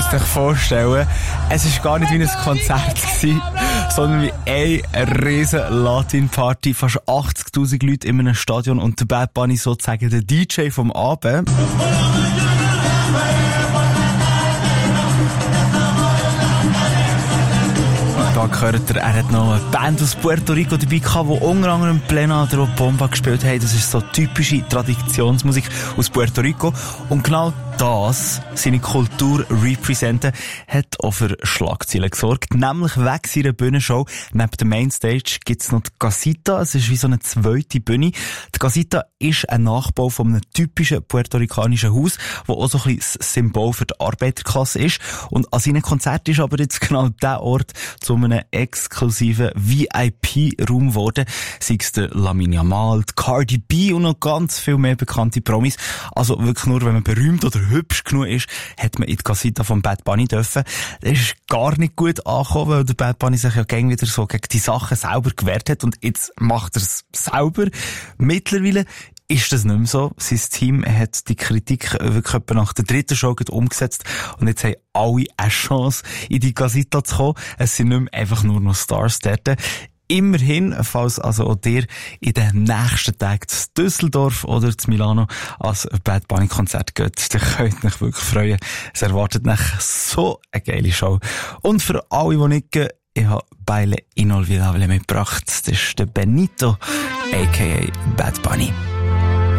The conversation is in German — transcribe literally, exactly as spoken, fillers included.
müsst euch vorstellen, es war gar nicht wie ein Konzert gewesen, sondern wie eine riesen Latin-Party. Fast achtzigtausend Leute in einem Stadion und der Bad Bunny sozusagen der D J vom Abend. Da gehört er, er hat noch eine Band aus Puerto Rico dabei gehabt, die unter anderem Plena oder Bomba gespielt haben. Das ist so typische Traditionsmusik aus Puerto Rico. Und genau das, seine Kultur representen, hat auch für Schlagzeilen gesorgt. Nämlich wegen seiner Bühnenshow. Neben der Mainstage gibt's noch die Casita. Es ist wie so eine zweite Bühne. Die Casita ist ein Nachbau von einem typischen puerto-ricanischen Haus, wo auch so ein bisschen das Symbol für die Arbeiterklasse ist. Und an seinen Konzerten ist aber jetzt genau der Ort zu einem exklusiven V I P-Raum geworden. Sei es der Lamine Yamal, Cardi B und noch ganz viel mehr bekannte Promis. Also wirklich nur, wenn man berühmt oder hübsch genug ist, hat man in die Casita von Bad Bunny dürfen. Das ist gar nicht gut angekommen, weil der Bad Bunny sich ja gegen wieder so gegen die Sachen selber gewehrt hat und jetzt macht er es selber. Mittlerweile ist das nicht mehr so. Sein Team hat die Kritik wirklich etwa nach der dritten Show umgesetzt und jetzt haben alle eine Chance, in die Casita zu kommen. Es sind nicht mehr einfach nur noch Stars dort. Immerhin, falls also auch ihr in den nächsten Tagen zu Düsseldorf oder zu Milano als Bad Bunny Konzert geht, dann könnt ihr euch wirklich freuen. Es erwartet euch so eine geile Show. Und für alle, die nicht gehen, ich habe Baile Inolvidable mitgebracht. Das ist der Benito, a k a. Bad Bunny.